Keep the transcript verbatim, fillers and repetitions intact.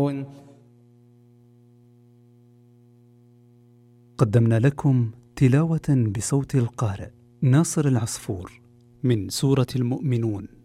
قدمنا لكم تلاوة بصوت القارئ ناصر العصفور من سورة المؤمنون.